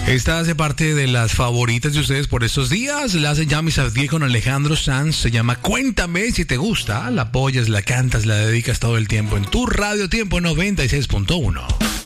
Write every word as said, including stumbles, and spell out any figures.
Esta hace parte de las favoritas de ustedes por estos días. La hace Yami Sadie con Alejandro Sanz. Se llama Cuéntame. Si te gusta, la apoyas, la cantas, la dedicas todo el tiempo en tu Radio Tiempo noventa y seis punto uno.